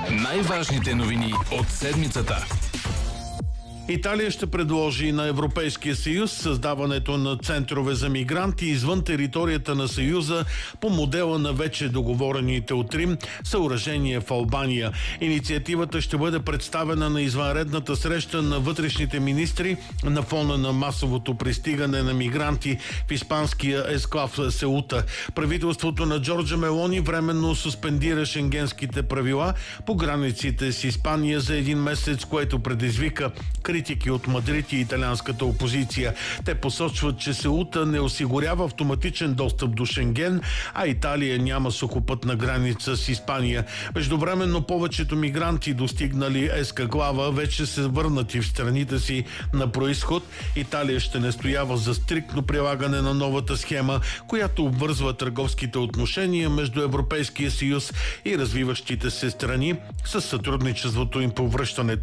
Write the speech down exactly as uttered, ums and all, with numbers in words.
Най-важните новини от седмицата. Италия ще предложи на Европейския съюз създаването на центрове за мигранти извън територията на Съюза по модела на вече договорените от Рим съоръжения в Албания. Инициативата ще бъде представена на извънредната среща на вътрешните министри на фона на масовото пристигане на мигранти в испанския есклав Сеута. Правителството на Джорджа Мелони временно суспендира шенгенските правила по границите с Испания за един месец, което предизвика критики от Мадрид и италианската опозиция. Те посочват, че Сеута не осигурява автоматичен достъп до Шенген, а Италия няма сухопътна граница с Испания. Междувременно повечето мигранти, достигнали Ескаклава, вече се върнати в страните си на происход. Италия ще настоява за стриктно прилагане на новата схема, която обвързва търговските отношения между Европейския съюз и развиващите се страни с сътрудничеството им по връщането